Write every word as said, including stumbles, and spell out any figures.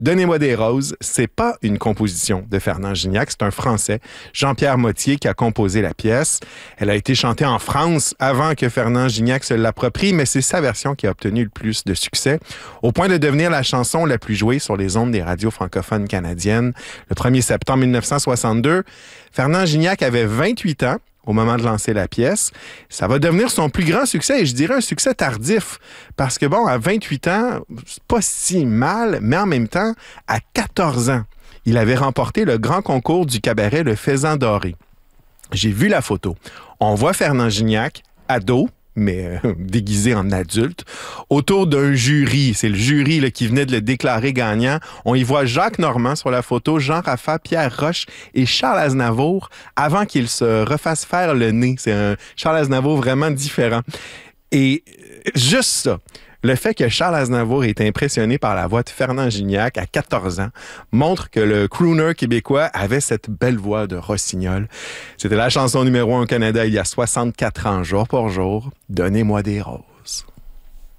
Donnez-moi des roses, c'est pas une composition de Fernand Gignac, c'est un Français, Jean-Pierre Mottier, qui a composé la pièce. Elle a été chantée en France avant que Fernand Gignac se l'approprie, mais c'est sa version qui a obtenu le plus de succès, au point de devenir la chanson la plus jouée sur les ondes des radios francophones canadiennes. Le premier septembre mille neuf cent soixante-deux, Fernand Gignac avait vingt-huit ans au moment de lancer la pièce. Ça va devenir son plus grand succès, et je dirais un succès tardif, parce que bon, à vingt-huit ans, c'est pas si mal, mais en même temps, à quatorze ans, il avait remporté le grand concours du cabaret Le Faisan Doré. J'ai vu la photo. On voit Fernand Gignac, ado, mais euh, déguisé en adulte, autour d'un jury. C'est le jury là, qui venait de le déclarer gagnant. On y voit Jacques Normand sur la photo, Jean Raffa, Pierre Roche et Charles Aznavour avant qu'il se refasse faire le nez. C'est un Charles Aznavour vraiment différent. Et juste ça, le fait que Charles Aznavour ait été impressionné par la voix de Fernand Gignac à quatorze ans montre que le crooner québécois avait cette belle voix de rossignol. C'était la chanson numéro un au Canada il y a soixante-quatre ans, jour pour jour. Donnez-moi des roses.